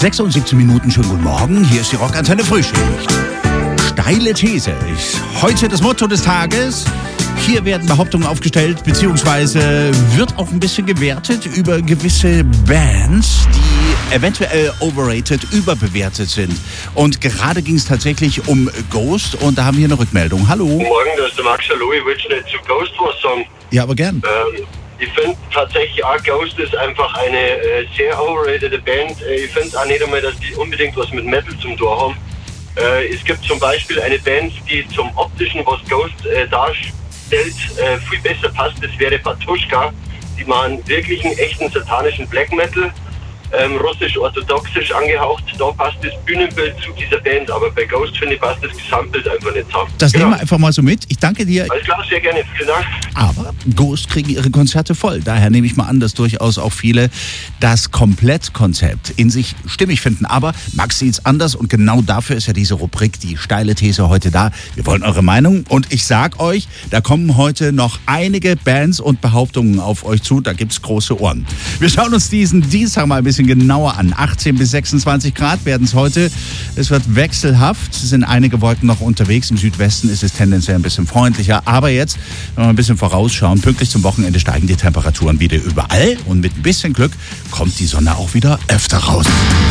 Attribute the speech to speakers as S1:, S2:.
S1: 6:17 Minuten, schönen guten Morgen. Hier ist die Rockantenne Frühschicht. Steile These ist heute das Motto des Tages. Hier werden Behauptungen aufgestellt, beziehungsweise wird auch ein bisschen gewertet über gewisse Bands, die eventuell overrated, überbewertet sind. Und gerade ging es tatsächlich um Ghost und da haben wir eine Rückmeldung. Hallo.
S2: Guten Morgen, das ist der Max. Hallo, ich wollte nicht zu Ghost was sagen.
S1: Ja, aber gern.
S2: Ich finde tatsächlich auch Ghost ist einfach eine sehr overrated Band. Ich finde auch nicht einmal, dass die unbedingt was mit Metal zum tun haben. Es gibt zum Beispiel eine Band, die zum Optischen, was Ghost darstellt, viel besser passt. Das wäre Patuschka. Die machen wirklich einen echten satanischen Black Metal. Russisch-orthodoxisch angehaucht, da passt das Bühnenbild zu dieser Band, aber bei Ghost, finde ich, passt das Gesamtbild einfach nicht zusammen.
S1: Das nehmen wir einfach mal so mit. Ich danke dir.
S2: Alles klar, sehr gerne. Vielen Dank.
S1: Aber Ghost kriegen ihre Konzerte voll. Daher nehme ich mal an, dass durchaus auch viele das Komplettkonzept in sich stimmig finden. Aber Max sieht es anders und genau dafür ist ja diese Rubrik, die steile These heute da. Wir wollen eure Meinung und ich sag euch, da kommen heute noch einige Bands und Behauptungen auf euch zu. Da gibt's große Ohren. Wir schauen uns diesen Dienstag mal ein bisschen genauer an. 18 bis 26 Grad werden es heute. Es wird wechselhaft. Es sind einige Wolken noch unterwegs. Im Südwesten ist es tendenziell ein bisschen freundlicher. Aber jetzt, wenn wir ein bisschen vorausschauen, pünktlich zum Wochenende steigen die Temperaturen wieder überall. Und mit ein bisschen Glück kommt die Sonne auch wieder öfter raus.